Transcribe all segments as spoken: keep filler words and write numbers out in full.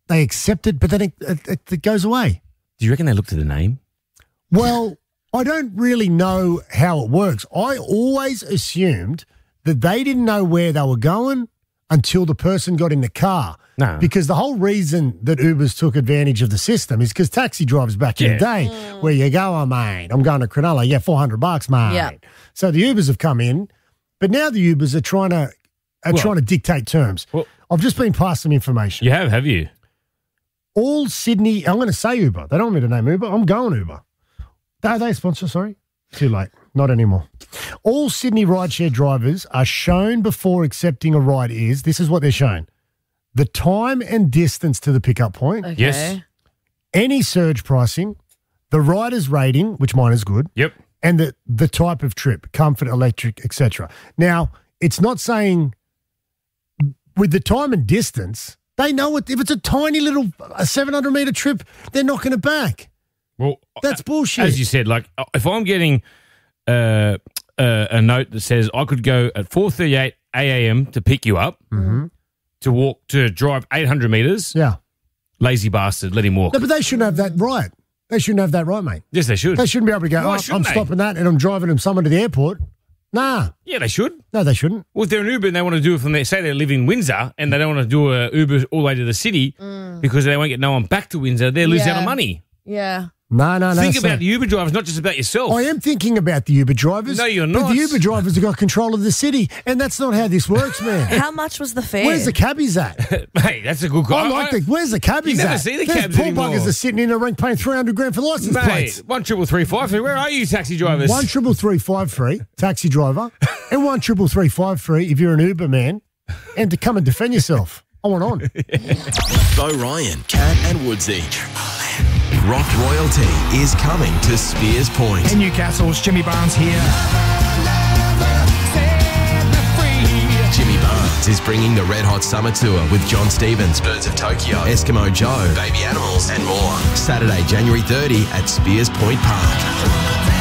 they accept it, but then it, it, it goes away. Do you reckon they looked at the name? Well, I don't really know how it works. I always assumed that they didn't know where they were going until the person got in the car. No. Because the whole reason that Ubers took advantage of the system is because taxi drivers back in Yeah. the day, Mm. where you go, oh, mate, I'm going to Cronulla, yeah, four hundred bucks, mate. Yeah. So the Ubers have come in, but now the Ubers are trying to are Well- trying to dictate terms. Well- I've just been passed some information. You have, have you? All Sydney, I'm going to say Uber. They don't want me to name Uber. I'm going Uber. Are they a sponsor? Sorry. Too late. Not anymore. All Sydney rideshare drivers are shown before accepting a ride is, this is what they're shown, the time and distance to the pickup point, Okay. Yes. any surge pricing, the rider's rating, which mine is good, Yep. and the, the type of trip, comfort, electric, et cetera. Now, it's not saying with the time and distance, they know it. If it's a tiny little a seven hundred metre trip, they're knocking it back. Well, That's bullshit. as you said, like if I'm getting uh, uh, a note that says I could go at four thirty-eight a.m. to pick you up, to walk, to drive eight hundred metres, Yeah. lazy bastard, let him walk. No, but they shouldn't have that right. They shouldn't have that right, mate. Yes, they should. They shouldn't be able to go, Why oh, shouldn't I'm they? stopping that and I'm driving them someone to the airport. Nah. Yeah, they should. No, they shouldn't. Well, if they're an Uber and they want to do it from there, say they live in Windsor and they don't want to do a Uber all the way to the city because they won't get no one back to Windsor, they lose out Yeah. on money. Yeah. No, no, no. Think it's about not. the Uber drivers, not just about yourself. I am thinking about the Uber drivers. No, you're But not. the Uber drivers have got control of the city, and that's not how this works, man. How much was the fare? Where's the cabbies at? Mate, that's a good guy. I like the, where's the cabbies You never at? see the There's cabs poor anymore. buggers are sitting in a ring paying three hundred grand for license plates. Mate, one triple three five three. Where are you, taxi drivers? One triple three five three, taxi driver, and one triple three five three if you're an Uber man, and to come and defend yourself. I want on. Bo Ryan, Cat and Woodsy. Rock royalty is coming to Spears Point. In Newcastle's Jimmy Barnes here. Jimmy Barnes is bringing the Red Hot Summer Tour with John Stevens, Birds of Tokyo, Eskimo Joe, Baby Animals, and more. Saturday, January thirtieth at Spears Point Park.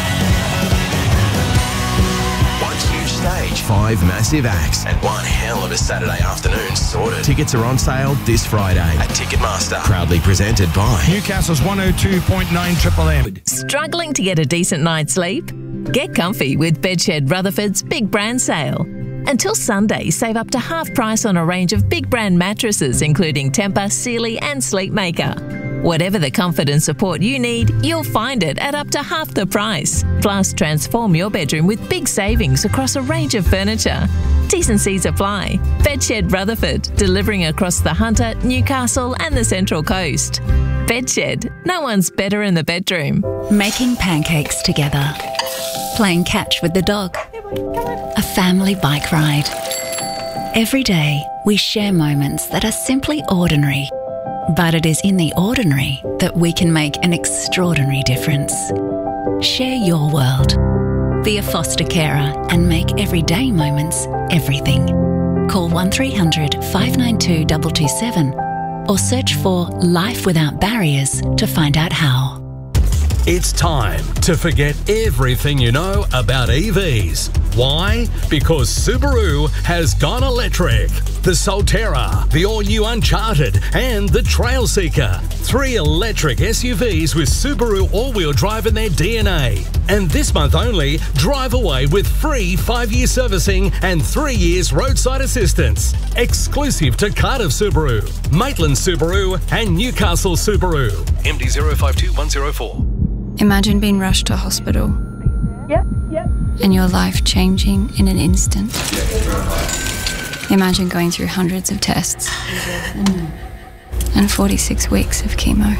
One huge stage, five massive acts, and one hell of a Saturday afternoon sorted. Tickets are on sale this Friday at Ticketmaster. Proudly presented by Newcastle's one oh two point nine Triple M. Struggling to get a decent night's sleep? Get comfy with Bedshed Rutherford's Big Brand Sale. Until Sunday, save up to half price on a range of big brand mattresses, including Tempur, Sealy and Sleepmaker. Whatever the comfort and support you need, you'll find it at up to half the price. Plus, transform your bedroom with big savings across a range of furniture. T's and C's apply. Bedshed Rutherford, delivering across the Hunter, Newcastle and the Central Coast. Bedshed, no one's better in the bedroom. Making pancakes together. Playing catch with the dog. A family bike ride. Every day, we share moments that are simply ordinary. But it is in the ordinary that we can make an extraordinary difference. Share your world. Be a foster carer and make everyday moments everything. Call one three hundred five nine two two two seven or search for Life Without Barriers to find out how. It's time to forget everything you know about E Vs. Why? Because Subaru has gone electric. The Solterra, the all-new Uncharted, and the Trailseeker. Three electric S U Vs with Subaru all-wheel drive in their D N A. And this month only, drive away with free five-year servicing and three years roadside assistance. Exclusive to Cardiff Subaru, Maitland Subaru, and Newcastle Subaru. M D zero five two one zero four. Imagine being rushed to hospital. Yep, yep. And your life changing in an instant. Imagine going through hundreds of tests and forty-six weeks of chemo.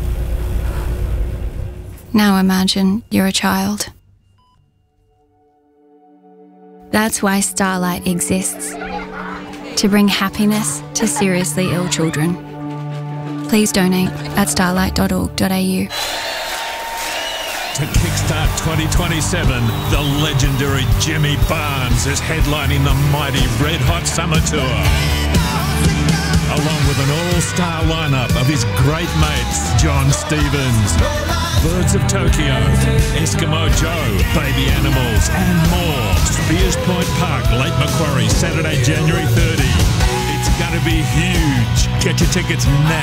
Now imagine you're a child. That's why Starlight exists. To bring happiness to seriously ill children. Please donate at starlight dot org dot a u. To kickstart twenty twenty-seven, the legendary Jimmy Barnes is headlining the mighty Red Hot Summer Tour. Along with an all-star lineup of his great mates, John Stevens, Birds of Tokyo, Eskimo Joe, Baby Animals, and more. Spears Point Park, Lake Macquarie, Saturday, January thirtieth. It's going to be huge. Get your tickets now.